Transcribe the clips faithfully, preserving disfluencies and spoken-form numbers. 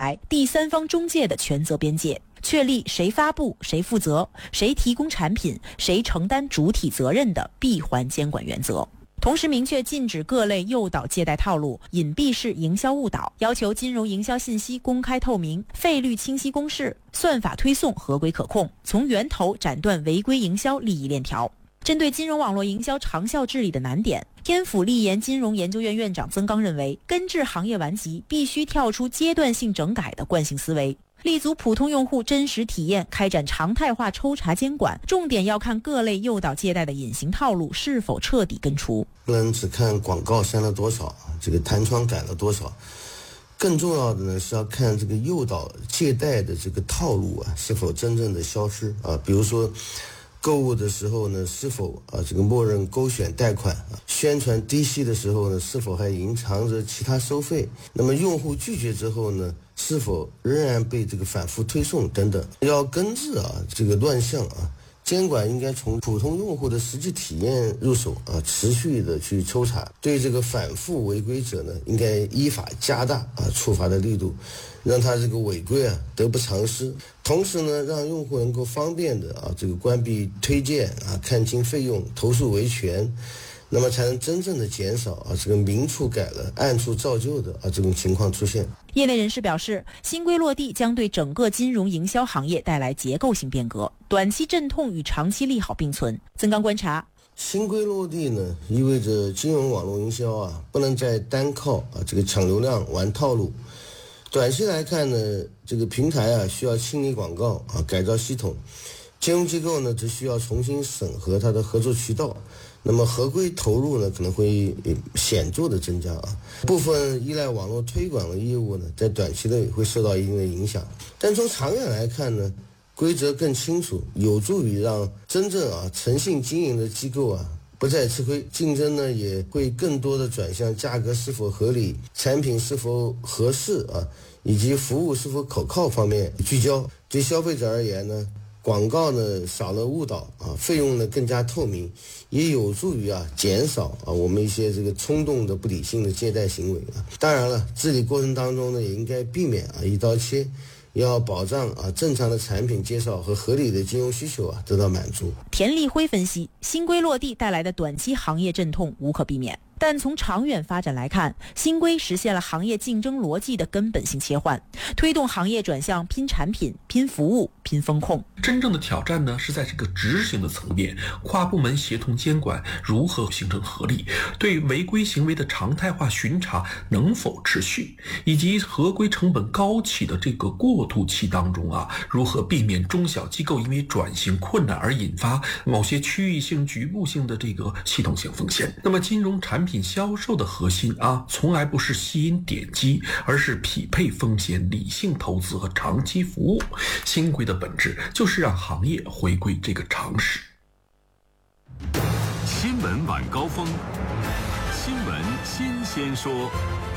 牌第三方中介的权责边界，确立谁发布、谁负责、谁提供产品、谁承担主体责任的闭环监管原则。同时明确禁止各类诱导借贷套路、隐蔽式营销误导，要求金融营销信息公开透明、费率清晰公示、算法推送合规可控，从源头斩断违规营销利益链条。针对金融网络营销长效治理的难点，天府立研金融研究院院长曾刚认为，根治行业顽疾必须跳出阶段性整改的惯性思维，立足普通用户真实体验，开展常态化抽查监管，重点要看各类诱导借贷的隐形套路是否彻底根除。 不能只看广告删了多少，这个弹窗改了多少，更重要的呢是要看这个诱导借贷的这个套路啊是否真正的消失啊。比如说购物的时候呢，是否啊这个默认勾选贷款啊？宣传低息的时候呢，是否还隐藏着其他收费？那么用户拒绝之后呢，是否仍然被这个反复推送等等？要根治啊这个乱象啊，监管应该从普通用户的实际体验入手啊，持续的去抽查，对这个反复违规者呢，应该依法加大啊处罚的力度，让他这个违规啊得不偿失。同时呢，让用户能够方便的啊这个关闭推荐啊，看清费用，投诉维权，那么才能真正的减少啊这个明处改了暗处照旧的啊这种情况出现。 业内人士表示，新规落地将对整个金融营销行业带来结构性变革，短期阵痛与长期利好并存。曾刚观察， 新规落地呢，意味着金融网络营销啊不能再单靠啊这个抢流量玩套路。短期来看呢，这个平台啊需要清理广告啊，改造系统；金融机构呢只需要重新审核它的合作渠道。那么合规投入呢可能会显著的增加啊，部分依赖网络推广的业务呢，在短期内会受到一定的影响。但从长远来看呢，规则更清楚，有助于让真正啊诚信经营的机构啊不再吃亏，竞争呢也会更多的转向价格是否合理、产品是否合适啊，以及服务是否可靠方面聚焦。对消费者而言呢，广告呢少了误导啊，费用呢更加透明，也有助于啊减少啊我们一些这个冲动的不理性的借贷行为啊。当然了，治理过程当中呢也应该避免啊一刀切，要保障啊正常的产品介绍和合理的金融需求啊得到满足。 田立辉分析，新规落地带来的短期行业阵痛无可避免，但从长远发展来看，新规实现了行业竞争逻辑的根本性切换，推动行业转向拼产品、拼服务、拼风控。 真正的挑战呢，是在这个执行的层面，跨部门协同监管如何形成合力，对违规行为的常态化巡查能否持续，以及合规成本高企的这个过渡期当中啊，如何避免中小机构因为转型困难而引发某些区域性、局部性的这个系统性风险。那么金融产品销售的核心啊，从来不是吸引点击，而是匹配风险、理性投资和长期服务。新规的本质就是让行业回归这个常识。 新闻晚高峰，新闻新鲜说。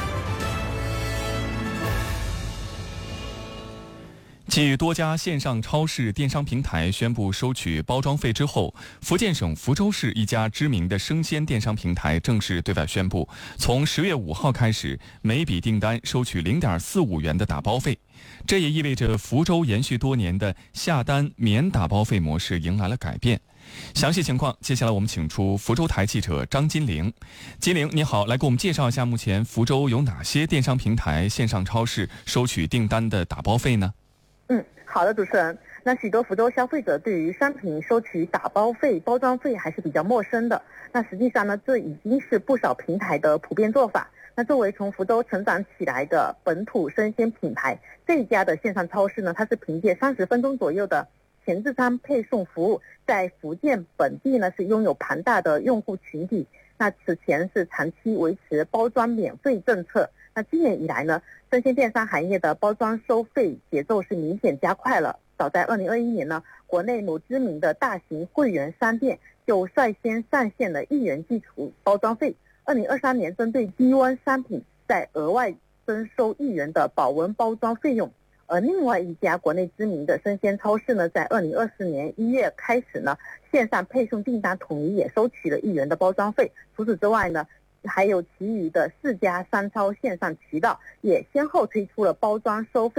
继多家线上超市电商平台宣布收取包装费之后，福建省福州市一家知名的生鲜电商平台正式对外宣布，从十月五号开始，每笔订单收取零点四五元的打包费。这也意味着福州延续多年的下单免打包费模式迎来了改变。详细情况，接下来我们请出福州台记者张金玲。金玲，你好，来给我们介绍一下目前福州有哪些电商平台、线上超市收取订单的打包费呢？ 嗯，好的，主持人。那许多福州消费者对于商品收取打包费、包装费还是比较陌生的。那实际上呢，这已经是不少平台的普遍做法。那作为从福州成长起来的本土生鲜品牌，这一家的线上超市呢，它是凭借三十分钟左右的前置仓配送服务，在福建本地呢是拥有庞大的用户群体。那此前是长期维持包装免费政策。那今年以来呢，生鲜电商行业的包装收费节奏是明显加快了。早在二零二一年呢，国内某知名的大型会员商店就率先上线了一元基础包装费。二零二三年针对低温商品再额外征收一元的保温包装费用。而另外一家国内知名的生鲜超市呢，在二零二四年一月开始呢，线上配送订单统一也收取了一元的包装费。除此之外呢，还有其余的四家商超线上渠道也先后推出了包装收费